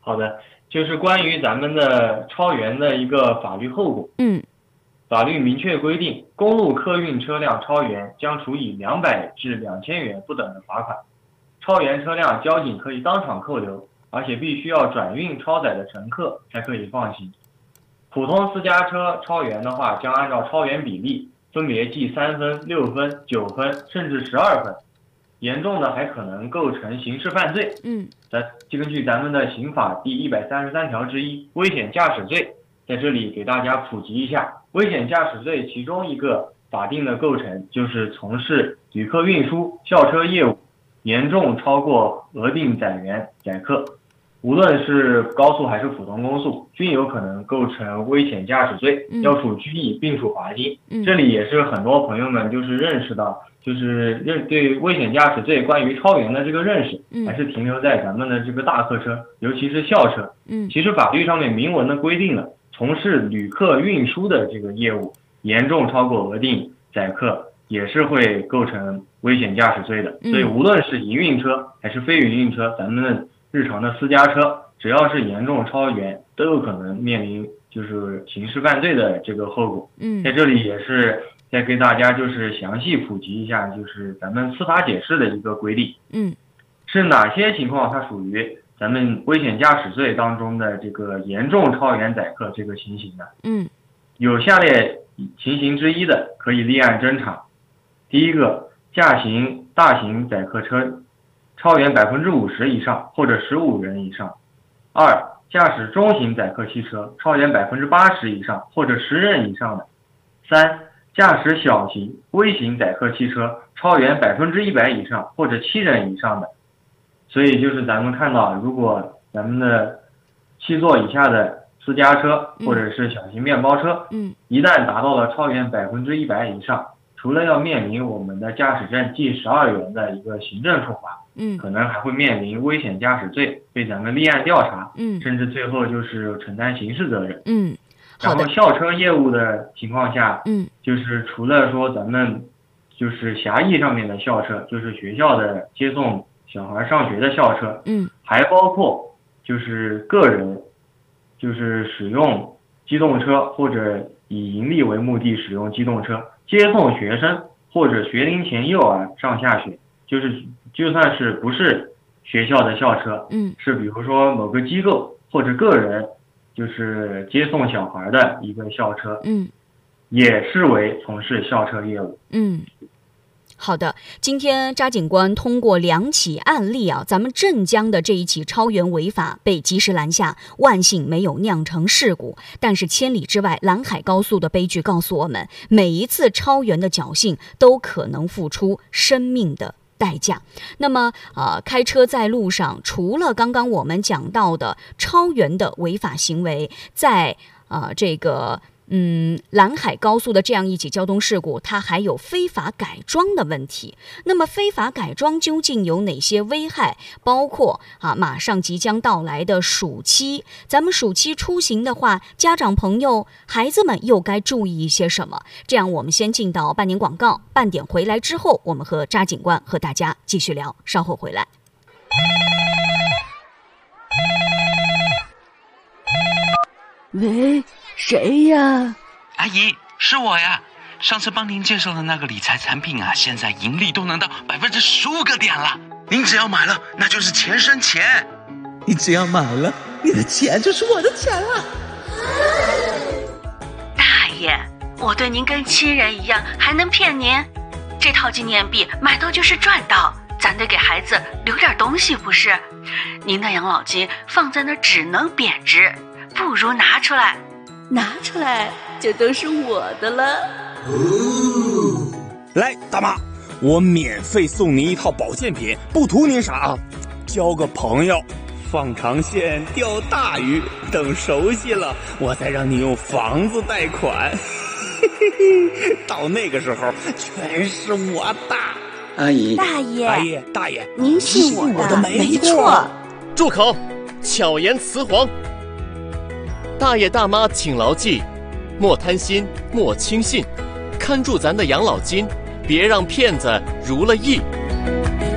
好的，就是关于咱们的超员的一个法律后果。法律明确规定，公路客运车辆超员将处以200至2000元不等的罚款。超员车辆，交警可以当场扣留，而且必须要转运超载的乘客才可以放行。普通私家车超员的话，将按照超员比例分别记3分、6分、9分，甚至12分。严重的还可能构成刑事犯罪。根据咱们的刑法第133条之一危险驾驶罪，在这里给大家普及一下，危险驾驶罪其中一个法定的构成就是从事旅客运输、校车业务，严重超过额定载员载客，无论是高速还是普通公速，均有可能构成危险驾驶罪，要处拘役并处罚金。这里也是很多朋友们就是认识到，就是对危险驾驶罪关于超员的这个认识，还是停留在咱们的这个大客车，尤其是校车。其实法律上面明文的规定了，从事旅客运输的这个业务，严重超过额定载客，也是会构成危险驾驶罪的。所以无论是营运车还是非营运车，咱们日常的私家车，只要是严重超员，都有可能面临就是刑事犯罪的这个后果。在这里也是再给大家就是详细普及一下，就是咱们司法解释的一个规定。是哪些情况它属于咱们危险驾驶罪当中的这个严重超员载客这个情形呢？有下列情形之一的，可以立案侦查。第一个，驾行大型载客车超员50%以上或者15人以上。2，驾驶中型载客汽车超员80%以上或者10人以上的。3，驾驶小型微型载客汽车超员100%以上或者7人以上的。所以就是咱们看到，如果咱们的7座以下的私家车或者是小型面包车，一旦达到了超员100%以上，除了要面临我们的驾驶证记12元的一个行政处罚，可能还会面临危险驾驶罪，被咱们立案调查，甚至最后就是承担刑事责任。然后校车业务的情况下，就是除了说咱们就是狭义上面的校车，就是学校的接送小孩上学的校车，还包括就是个人就是使用机动车或者以盈利为目的使用机动车接送学生或者学龄前幼儿上下学，就算是不是学校的校车，是比如说某个机构或者个人就是接送小孩的一个校车，也视为从事校车业务。 好的，今天查警官通过2起案例啊，咱们镇江的这一起超员违法被及时拦下，万幸没有酿成事故。但是千里之外兰海高速的悲剧告诉我们，每一次超员的侥幸都可能付出生命的代价。那么开车在路上，除了刚刚我们讲到的超员的违法行为，在这个兰海高速的这样一起交通事故，它还有非法改装的问题。那么非法改装究竟有哪些危害？包括马上即将到来的暑期，咱们暑期出行的话，家长朋友孩子们又该注意一些什么？这样我们先进到半点广告，半点回来之后，我们和查警官和大家继续聊，稍后回来。 喂，谁呀？ 阿姨，是我呀。上次帮您介绍的那个理财产品啊，现在盈利都能到15%个点了。您只要买了，那就是钱生钱。 你只要买了，你的钱就是我的钱了。 大爷，我对您跟亲人一样，还能骗您？这套纪念币买到就是赚到，咱得给孩子留点东西不是？您的养老金放在那只能贬值，不如拿出来。拿出来就都是我的了。 来，大妈，我免费送您一套保健品，不图您啥啊，交个朋友，放长线钓大鱼，等熟悉了，我再让你用房子贷款。到那个时候，全是我的。 阿姨， 大爷， 阿姨，大爷， 您信我的，没错。 住口！巧言辞黄。大爷大妈请牢记，莫贪心，莫轻信，看住咱的养老金，别让骗子如了意。